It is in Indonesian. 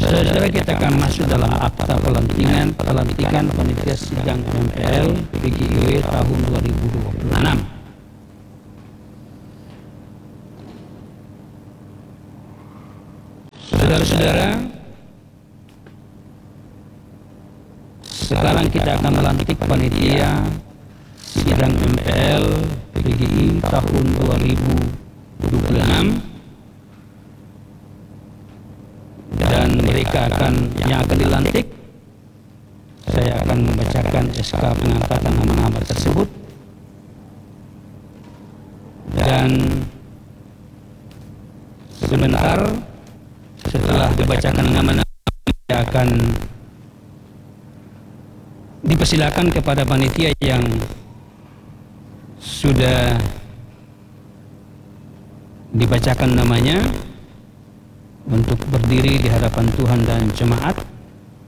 Saudara, kita akan masuk dalam akta pelantikan panitia sidang MPL PGIW tahun 2026. Saudara-saudara, sekarang kita akan melantik panitia sidang MPL PGI tahun 2026, dan mereka yang akan dilantik, saya akan membacakan SK pengangkatan nama-nama tersebut, dan sebentar setelah dibacakan nama-nama akan dipersilakan kepada panitia yang sudah dibacakan namanya untuk berdiri di hadapan Tuhan dan jemaat